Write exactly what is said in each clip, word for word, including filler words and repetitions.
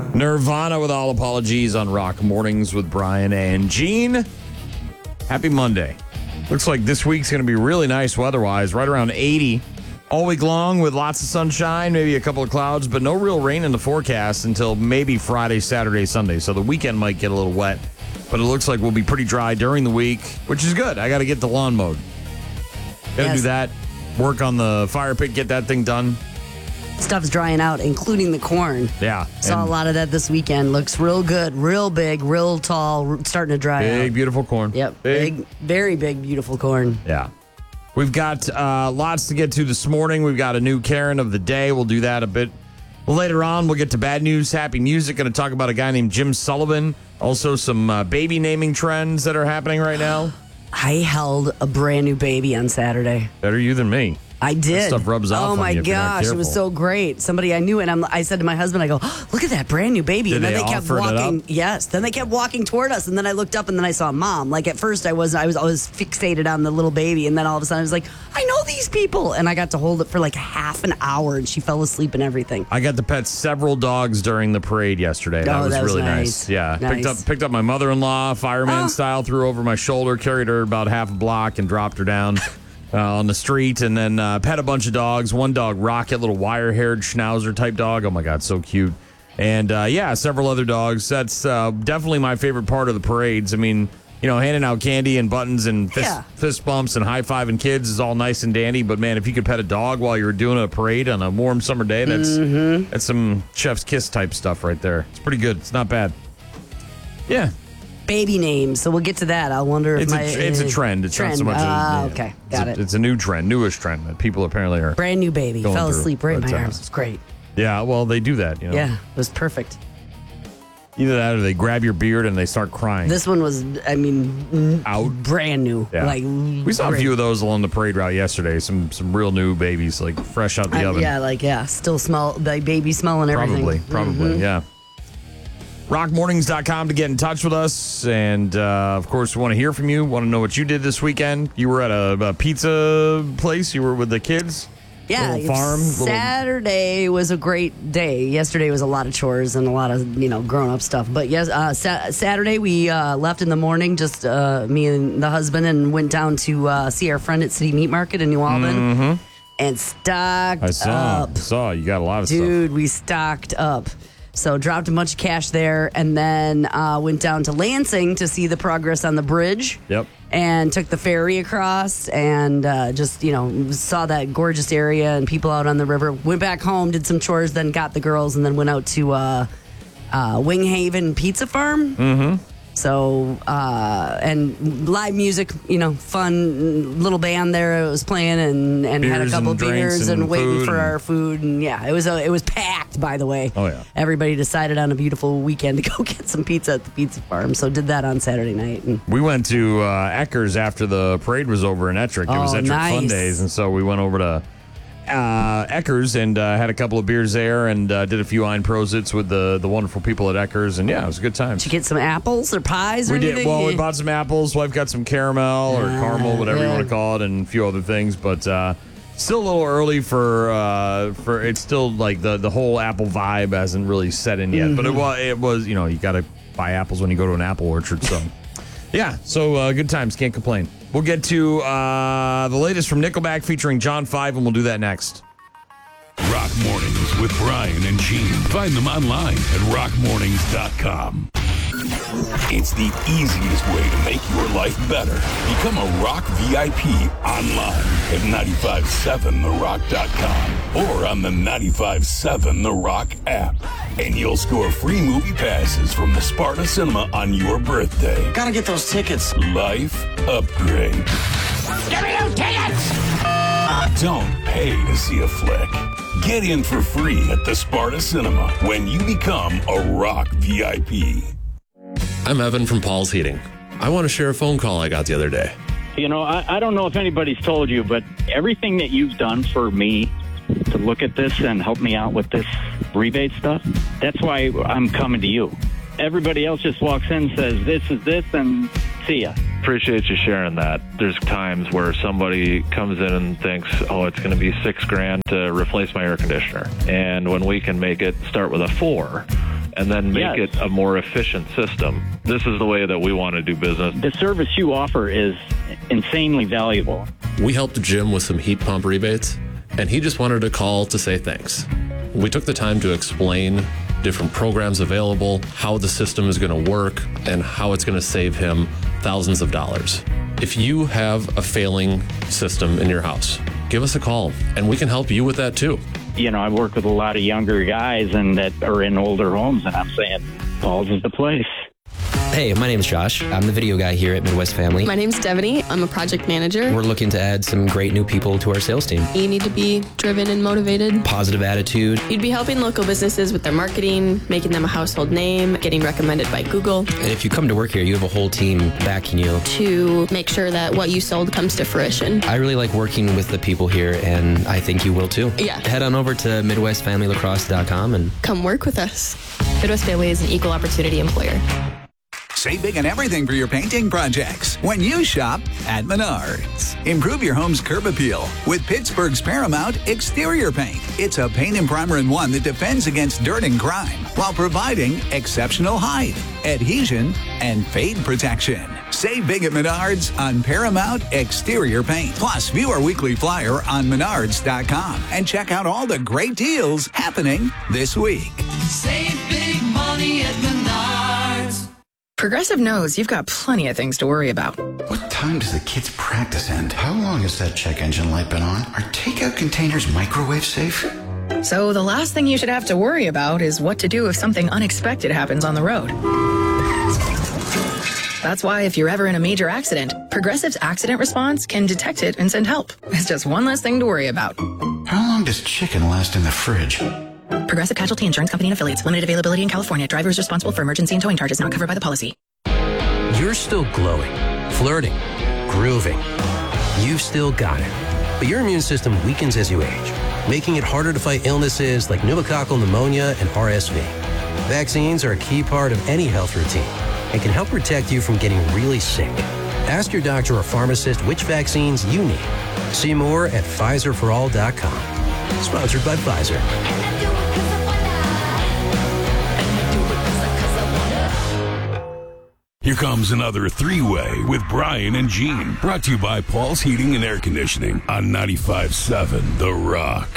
Nirvana with All Apologies on Rock Mornings with Brian and Gene. Happy Monday. Looks like this week's going to be really nice weather-wise, right around eighty all week long with lots of sunshine, maybe a couple of clouds, but no real rain in the forecast until maybe Friday, Saturday, Sunday. So the weekend might get a little wet, but it looks like we'll be pretty dry during the week, which is good. I got to get the lawn mowed. Got to Yes. do that, work on the fire pit, get that thing done. Stuff's drying out, including the corn. Yeah. Saw and a lot of that this weekend. Looks real good, real big, real tall, r- starting to dry Big, out. beautiful corn. Yep, Big. big, very big, beautiful corn. Yeah. We've got uh, lots to get to this morning. We've got a new Karen of the day. We'll do that a bit later on. We'll get to bad news, happy music. Going to talk about a guy named Jim Sullivan. Also some uh, baby naming trends that are happening right now. I held a brand new baby on Saturday. Better you than me. I did. That stuff rubs off Oh on my you if you're not gosh, it was careful. so great. Somebody I knew, and I'm, I said to my husband, I go, oh, "Look at that brand new baby!" Did and then they they, kept offer it walking. up? Yes. Then they kept walking toward us, and then I looked up, and then I saw mom. Like at first, I was, I was, I was fixated on the little baby, and then all of a sudden, I was like, "I know these people," and I got to hold it for like half an hour, and she fell asleep and everything. I got to pet several dogs during the parade yesterday. That Oh, was that was really nice. nice. Yeah. Nice. Picked up picked up my mother-in-law, fireman Oh. style, threw her over my shoulder, carried her about half a block and dropped her down. Uh, on the street, and then uh, pet a bunch of dogs. One dog, Rocket, little wire-haired schnauzer type dog. Oh my God, so cute. And uh, yeah, several other dogs. That's uh, definitely my favorite part of the parades. I mean, you know, handing out candy and buttons and fist, Yeah. fist bumps and high-fiving kids is all nice and dandy. But man, if you could pet a dog while you're doing a parade on a warm summer day, that's Mm-hmm. that's some chef's kiss type stuff right there. It's pretty good. It's not bad. Yeah. Baby names. So we'll get to that. I wonder if It's my a, it's a trend. It's trend. not so much. Ah, a, okay, it's got a, it. It's a new trend, newish trend that people apparently are. Brand new baby Going fell through, asleep right in but, my uh, arms. It's great. Yeah, well, they do that. You know? Yeah, it was perfect. Either that or they grab your beard and they start crying. This one was, I mean, n- Out. brand new. Yeah. Like We saw a great. few of those along the parade route yesterday. Some some real new babies, like fresh out the Uh, oven. yeah, like yeah, still smell like baby smell and everything. Probably, probably, Mhm. yeah. rock mornings dot com to get in touch with us. And, uh, of course, we want to hear from you. Want to know what you did this weekend. You were at a, a pizza place. You were with the kids. Yeah, Little farm. Little, Saturday was a great day. Yesterday was a lot of chores and a lot of you know grown up stuff. But yes, uh, sa- Saturday we uh, left in the morning, just uh, me and the husband, and went down to uh, see our friend at City Meat Market in New Albany, and stocked I saw. up. saw. You got a lot of stuff. Dude, we stocked up. So dropped a bunch of cash there, and then uh, went down to Lansing to see the progress on the bridge. Yep. And took the ferry across, and uh, just you know saw that gorgeous area and people out on the river. Went back home, did some chores, then got the girls, and then went out to uh, uh, Winghaven Pizza Farm. Mm-hmm. So uh, and live music, you know, fun little band there. It was playing and, and had a Beers couple and drinks beers and, and waiting food for and- our food, and yeah, it was a, it was packed. By the way, Oh, yeah. everybody decided on a beautiful weekend to go get some pizza at the pizza farm. So did that on Saturday night. And We went to uh, Eckers after the parade was over in Ettrick. It was Oh, Ettrick Fun nice. Days, and so we went over to uh, Eckers and uh, had a couple of beers there and uh, did a few Ein Prosits with the, the wonderful people at Eckers, and yeah, it was a good time. did you get some apples or pies or We did anything? well. We bought some apples. Wife got some caramel or Ah, caramel, whatever you yeah. want to call it, and a few other things. But uh, still a little early for uh, for it's still like the the whole apple vibe hasn't really set in yet. But it Mm-hmm. was it was you know you got to buy apples when you go to an apple orchard. So yeah, so uh, good times. Can't complain. We'll get to uh, the latest from Nickelback featuring John Five, and we'll do that next. Rock Mornings with Brian and Gene. Find them online at rock mornings dot com. It's the easiest way to make your life better. Become a Rock V I P online at nine five seven the rock dot com or on the nine five seven The Rock app. And you'll score free movie passes from the Sparta Cinema on your birthday. Gotta get those tickets. Life upgrade. Give me those tickets! Don't pay to see a flick. Get in for free at the Sparta Cinema when you become a Rock V I P. I'm Evan from Paul's Heating. I want to share a phone call I got the other day. You know, I, I don't know if anybody's told you, but everything that you've done for me to look at this and help me out with this rebate stuff, that's why I'm coming to you. Everybody else just walks in, says, this is this, and see ya. Appreciate you sharing that. There's times where somebody comes in and thinks, oh, it's going to be six grand to replace my air conditioner. And when we can make it start with a four, and then make Yes. it a more efficient system. This is the way that we want to do business. The service you offer is insanely valuable. We helped Jim with some heat pump rebates, and he just wanted to call to say thanks. We took the time to explain different programs available, how the system is going to work, and how it's going to save him thousands of dollars. If you have a failing system in your house, give us a call, and we can help you with that too. You know, I work with a lot of younger guys and that are in older homes, and I'm saying Paul's is the place. Hey, my name's Josh. I'm the video guy here at Midwest Family. My name's Devaney. I'm a project manager. We're looking to add some great new people to our sales team. You need to be driven and motivated. Positive attitude. You'd be helping local businesses with their marketing, making them a household name, getting recommended by Google. And if you come to work here, you have a whole team backing you. To make sure that what you sold comes to fruition. I really like working with the people here, and I think you will too. Yeah. Head on over to midwest family lacrosse dot com and come work with us. Midwest Family is an equal opportunity employer. Save big on everything for your painting projects when you shop at Menards. Improve your home's curb appeal with Pittsburgh's Paramount Exterior Paint. It's a paint and primer in one that defends against dirt and grime while providing exceptional height, adhesion, and fade protection. Save big at Menards on Paramount Exterior Paint. Plus, view our weekly flyer on menards dot com and check out all the great deals happening this week. Save big money at Menards. Progressive knows you've got plenty of things to worry about. What time does the kids' practice end? How long has that check engine light been on? Are takeout containers microwave safe? So the last thing you should have to worry about is what to do if something unexpected happens on the road. That's why if you're ever in a major accident, Progressive's accident response can detect it and send help. It's just one less thing to worry about. How long does chicken last in the fridge? Progressive Casualty Insurance Company and Affiliates. Limited availability in California. Drivers responsible for emergency and towing charges not covered by the policy. You're still glowing, flirting, grooving. You've still got it. But your immune system weakens as you age, making it harder to fight illnesses like pneumococcal pneumonia and R S V. Vaccines are a key part of any health routine and can help protect you from getting really sick. Ask your doctor or pharmacist which vaccines you need. See more at Pfizer for all dot com. Sponsored by Pfizer. Here comes another three-way with Brian and Gene. Brought to you by Paul's Heating and Air Conditioning on ninety-five point seven The Rock.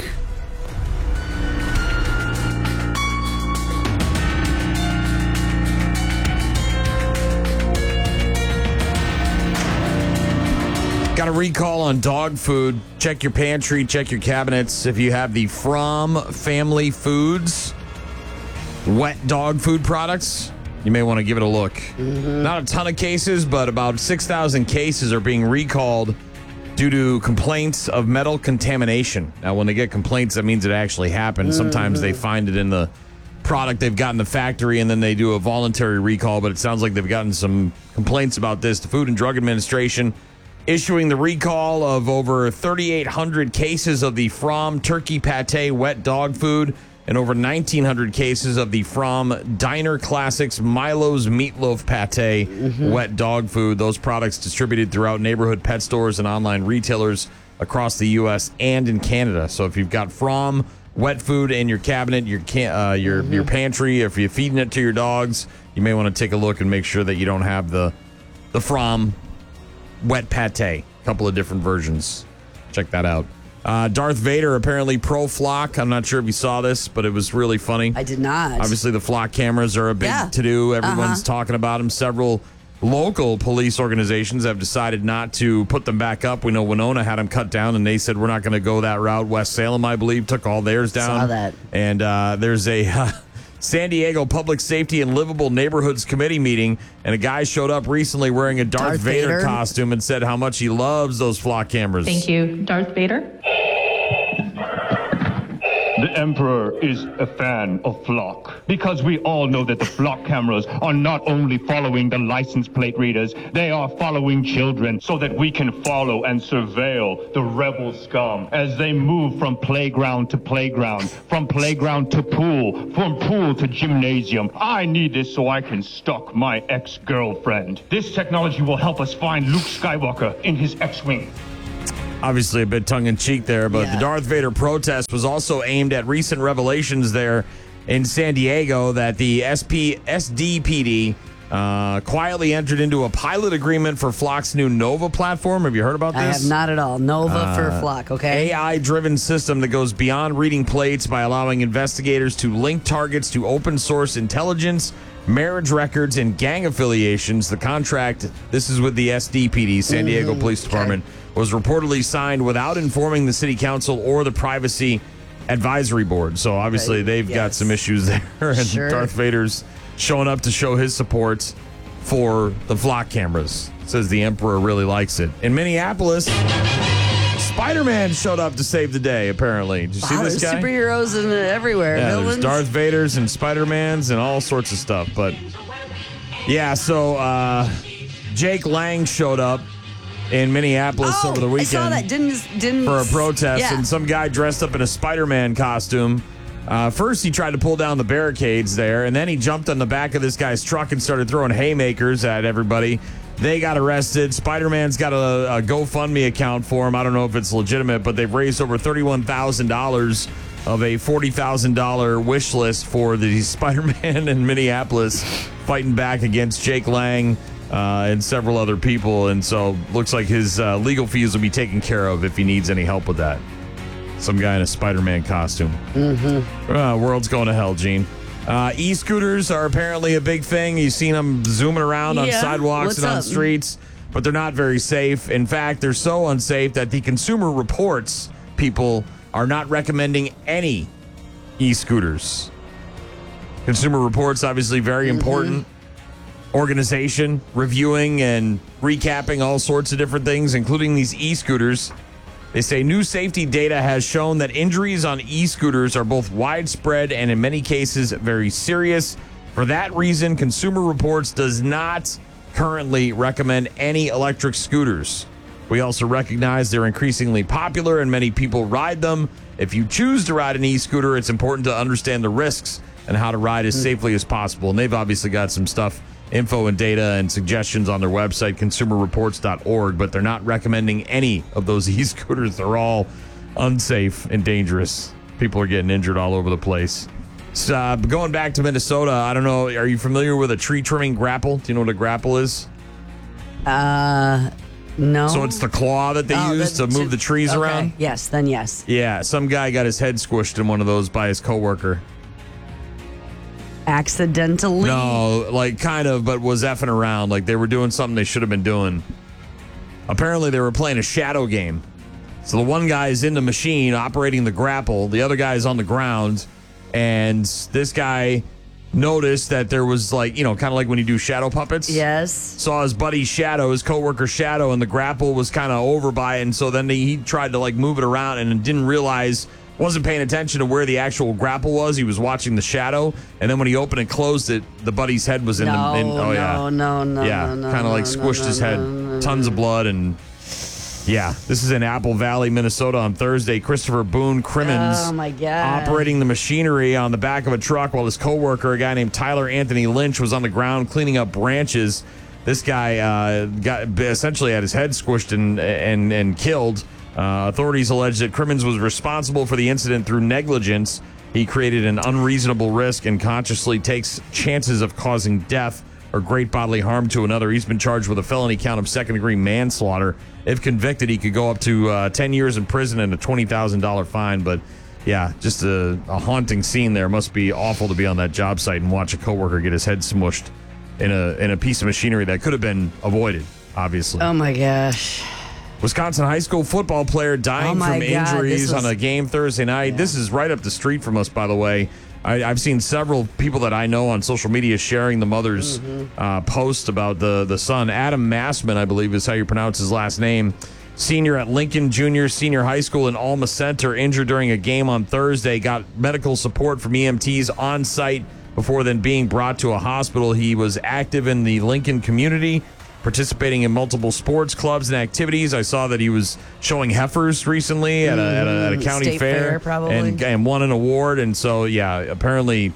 Got a recall on dog food. Check your pantry, check your cabinets. If you have the Fromm Family Foods wet dog food products, you may want to give it a look. Mm-hmm. Not a ton of cases, but about six thousand cases are being recalled due to complaints of metal contamination. Now, when they get complaints, that means it actually happened. Mm-hmm. Sometimes they find it in the product they've got in the factory, and then they do a voluntary recall, but it sounds like they've gotten some complaints about this. The Food and Drug Administration issuing the recall of over thirty-eight hundred cases of the Fromm turkey pate wet dog food and over nineteen hundred cases of the Fromm Diner Classics Milo's Meatloaf Pate mm-hmm. wet dog food. Those products distributed throughout neighborhood pet stores and online retailers across the U S and in Canada. So if you've got Fromm wet food in your cabinet, your can, uh, your mm-hmm. your pantry, if you're feeding it to your dogs, you may want to take a look and make sure that you don't have the the Fromm wet pate. A couple of different versions. Check that out. Uh, Darth Vader apparently pro flock. I'm not sure if you saw this, but it was really funny. I did not. Obviously, the flock cameras are a big yeah. to-do. Everyone's uh-huh. talking about them. Several local police organizations have decided not to put them back up. We know Winona had them cut down, and they said we're not going to go that route. West Salem, I believe, took all theirs down. Saw that. And uh, there's a uh, San Diego Public Safety and Livable Neighborhoods Committee meeting, and a guy showed up recently wearing a Darth, Darth Vader, Vader costume and said how much he loves those flock cameras. Thank you. Darth Vader? The Emperor is a fan of flock because we all know that the flock cameras are not only following the license plate readers, they are following children so that we can follow and surveil the rebel scum as they move from playground to playground, from playground to pool, from pool to gymnasium. I need this so I can stalk my ex-girlfriend. This technology will help us find Luke Skywalker in his X-Wing. Obviously a bit tongue-in-cheek there, but yeah. the Darth Vader protest was also aimed at recent revelations there in San Diego that the S P, S D P D uh, quietly entered into a pilot agreement for Flock's new Nova platform. Have you heard about this? I have not at all. Nova Uh, for Flock, okay? A I-driven system that goes beyond reading plates by allowing investigators to link targets to open-source intelligence, marriage records, and gang affiliations. The contract, this is with the S D P D, San Diego Mm-hmm. Police Department, was reportedly signed without informing the city council or the Privacy Advisory Board. So obviously Right, they've got yes. some issues there. And Sure. Darth Vader's showing up to show his support for the Flock cameras. Says the Emperor really likes it. In Minneapolis, Spider-Man showed up to save the day, apparently. Did you see Wow, this there's guy? superheroes in, uh, everywhere. Yeah, Villains. there's Darth Vaders and Spider-Mans and all sorts of stuff. But yeah, so uh, Jake Lang showed up in Minneapolis oh, over the weekend I saw that. Didn't, didn't, for a protest, yeah. and some guy dressed up in a Spider-Man costume. Uh, first, he tried to pull down the barricades there, and then he jumped on the back of this guy's truck and started throwing haymakers at everybody. They got arrested. Spider-Man's got a, a GoFundMe account for him. I don't know if it's legitimate, but they've raised over thirty-one thousand dollars of a forty thousand dollars wish list for the Spider-Man in Minneapolis fighting back against Jake Lang uh, and several other people. And so looks like his uh, legal fees will be taken care of if he needs any help with that. Some guy in a Spider-Man costume. Mm-hmm. Uh, world's going to hell, Gene. Uh, e-scooters are apparently a big thing. You've seen them zooming around on Yeah, sidewalks what's and on up? streets, but they're not very safe. In fact, they're so unsafe that the Consumer Reports people are not recommending any e-scooters. Consumer Reports, obviously very Mm-hmm. important organization, reviewing and recapping all sorts of different things, including these e-scooters. They say new safety data has shown that injuries on e-scooters are both widespread and in many cases very serious. For that reason, Consumer Reports does not currently recommend any electric scooters. We also recognize they're increasingly popular and many people ride them. If you choose to ride an e-scooter, it's important to understand the risks and how to ride as safely as possible. And they've obviously got some stuff, info and data and suggestions on their website, consumer reports dot org, but they're not recommending any of those e-scooters. They're all unsafe and dangerous. People are getting injured all over the place. So, uh, going back to Minnesota, I don't know, are you familiar with a tree trimming grapple? Do you know what a grapple is? Uh, no. So it's the claw that they Oh, use the- to move to- the trees okay. around? Yes, then yes. Yeah, some guy got his head squished in one of those by his coworker. Accidentally? No, like kind of, but was effing around. Like they were doing something they should have been doing. Apparently, they were playing a shadow game. So the one guy is in the machine operating the grapple, the other guy is on the ground, and this guy noticed that there was like, you know, kind of like when you do shadow puppets. Yes. Saw his buddy's shadow, his coworker's shadow, and the grapple was kind of over by it. And so then he tried to like move it around and didn't realize, wasn't paying attention to where the actual grapple was. He was watching the shadow. And then when he opened and closed it, the buddy's head was in No, the. In, oh, no, yeah. no, no, Yeah. no, no, kind of like no, squished no, his no, head. no, no, Tons no. of blood. And yeah, this is in Apple Valley, Minnesota on Thursday. Christopher Boone Crimmins. Oh, my God. Operating the machinery on the back of a truck while his coworker, a guy named Tyler Anthony Lynch, was on the ground cleaning up branches. This guy uh, got essentially had his head squished and and and killed. Uh, authorities allege that Crimmins was responsible for the incident through negligence. He created an unreasonable risk and consciously takes chances of causing death or great bodily harm to another. He's been charged with a felony count of second-degree manslaughter. If convicted, he could go up to uh, ten years in prison and a twenty thousand dollars fine. But yeah, just a, a haunting scene there. Must be awful to be on that job site and watch a coworker get his head smushed in a in a piece of machinery that could have been avoided, obviously. Oh, my gosh. Wisconsin high school football player dying Oh, my from God, injuries this was- on a game Thursday night. This is right up the street from us, by the way. I, I've seen several people that I know on social media sharing the mother's Mm-hmm. uh, post about the, the son. Adam Massman, I believe is how you pronounce his last name. Senior at Lincoln Junior Senior High School in Alma Center, injured during a game on Thursday. Got medical support from E M Ts on site before then being brought to a hospital. He was active in the Lincoln community, participating in multiple sports clubs and activities. I saw that he was showing heifers recently at a, at a, at a county State fair, fair, probably. and, and won an award. And so, yeah, apparently,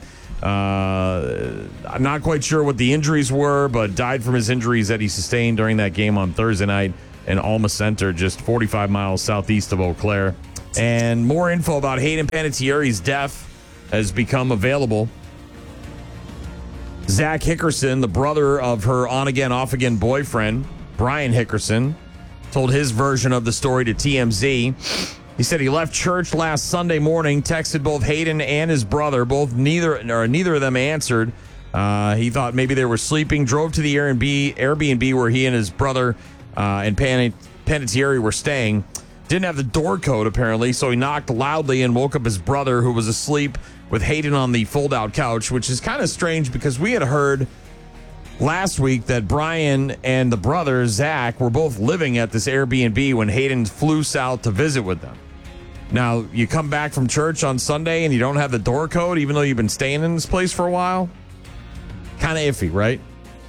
uh, I'm not quite sure what the injuries were, but died from his injuries that he sustained during that game on Thursday night in Alma Center, just forty-five miles southeast of Eau Claire. And more info about Hayden Panettiere's death. has become available. Zach Hickerson, the brother of her on-again, off-again boyfriend, Brian Hickerson, told his version of the story to T M Z. He said he left church last Sunday morning, texted both Hayden and his brother. Both neither or neither of them answered. Uh, he thought maybe they were sleeping. Drove to the Airbnb, Airbnb where he and his brother uh, and Pan- Panettiere were staying. Didn't have the door code apparently, so he knocked loudly and woke up his brother, who was asleep with Hayden on the fold-out couch, which is kind of strange because we had heard last week that Brian and the brother, Zach, were both living at this Airbnb when Hayden flew south to visit with them. Now, you come back from church on Sunday and you don't have the door code, even though you've been staying in this place for a while? Kind of iffy, right?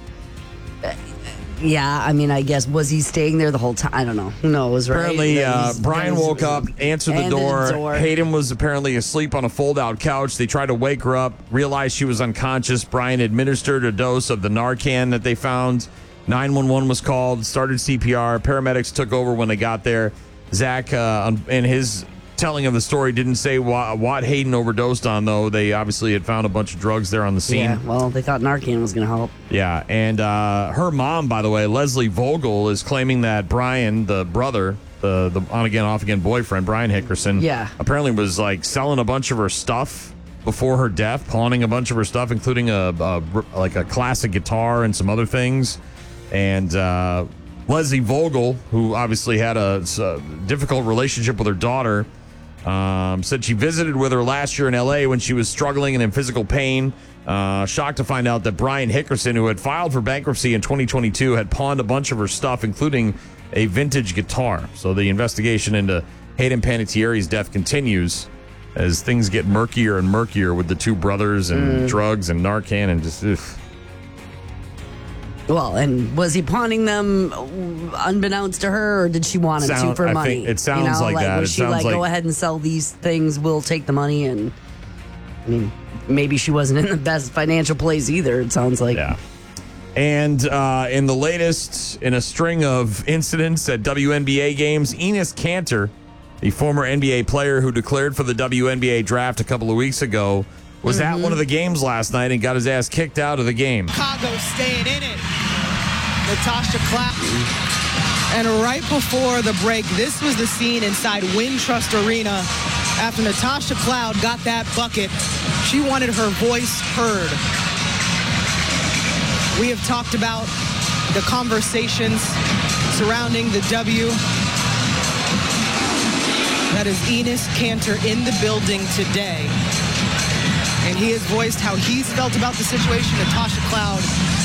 Yeah, I mean, I guess, was he staying there the whole time? I don't know. Who knows, right? Apparently, uh, Brian woke up, answered the door. door. Hayden was apparently asleep on a fold-out couch. They tried to wake her up, realized she was unconscious. Brian administered a dose of the Narcan that they found. nine one one was called, started C P R. Paramedics took over when they got there. Zach, uh, in his telling of the story, didn't say what, what Hayden overdosed on, though. They obviously had found a bunch of drugs there on the scene. Yeah, well, they thought Narcan was going to help. Yeah, and uh, her mom, by the way, Leslie Vogel, is claiming that Brian, the brother, the, the on-again, off-again boyfriend, Brian Hickerson, yeah. apparently was like selling a bunch of her stuff before her death, pawning a bunch of her stuff, including a, a like a classic guitar and some other things. And uh, Leslie Vogel, who obviously had a, a difficult relationship with her daughter, Um, said she visited with her last year in L A when she was struggling and in physical pain. Uh, shocked to find out that Brian Hickerson, who had filed for bankruptcy in twenty twenty-two, had pawned a bunch of her stuff, including a vintage guitar. So the investigation into Hayden Panettiere's death continues as things get murkier and murkier with the two brothers and Mm. drugs and Narcan and just... Ugh. Well, and was he pawning them unbeknownst to her, or did she want him Sound- to for I money? think it sounds you know, like that. Was It she sounds like, like- go ahead and sell these things, we'll take the money? And I mean, maybe she wasn't in the best financial place either, it sounds like. Yeah. And uh, in the latest in a string of incidents at W N B A games, Enes Kanter, the former N B A player who declared for the W N B A draft a couple of weeks ago, was Mm-hmm. at one of the games last night and got his ass kicked out of the game. Chicago staying in it. Natasha Cloud. And right before the break, this was the scene inside Wintrust Arena. After Natasha Cloud got that bucket, she wanted her voice heard. We have talked about the conversations surrounding the W. That is Enes Kanter in the building today. And he has voiced how he's felt about the situation. Natasha Cloud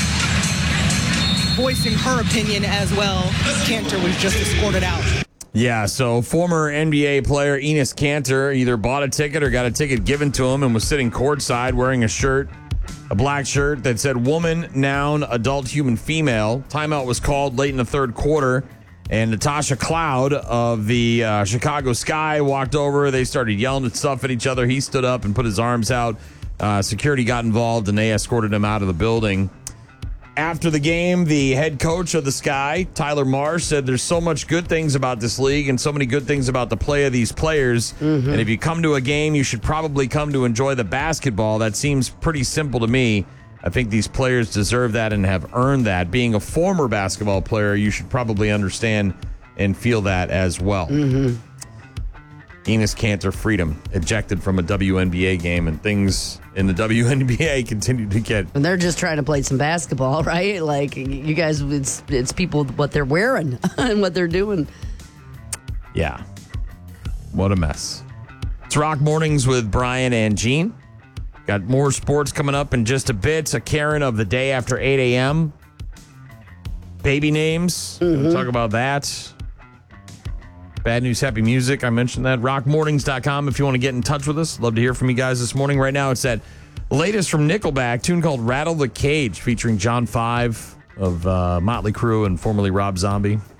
voicing her opinion as well. Kanter was just escorted out. Yeah, so former N B A player Enes Kanter either bought a ticket or got a ticket given to him and was sitting courtside wearing a shirt, a black shirt that said woman, noun, adult, human, female. Timeout was called late in the third quarter, and Natasha Cloud of the uh, Chicago Sky walked over. They started yelling at stuff at each other. He stood up and put his arms out. Uh, security got involved, and they escorted him out of the building. After the game, the head coach of the Sky, Tyler Marsh, said there's so much good things about this league and so many good things about the play of these players. Mm-hmm. And if you come to a game, you should probably come to enjoy the basketball. That seems pretty simple to me. I think these players deserve that and have earned that. Being a former basketball player, you should probably understand and feel that as well. Mm-hmm. Enes Kanter, freedom, ejected from a W N B A game, and things in the W N B A continue to get... And they're just trying to play some basketball, right? Like, you guys, it's, it's people, what they're wearing and what they're doing. Yeah. What a mess. It's Rock Mornings with Brian and Gene. Got more sports coming up in just a bit. A Karen of the day after eight a.m. Baby names. Mm-hmm. We'll talk about that. Bad News, Happy Music. I mentioned that. rock mornings dot com if you want to get in touch with us. Love to hear from you guys this morning. Right now, it's that latest from Nickelback, tune called Rattle the Cage, featuring John Five of uh, Motley Crue and formerly Rob Zombie.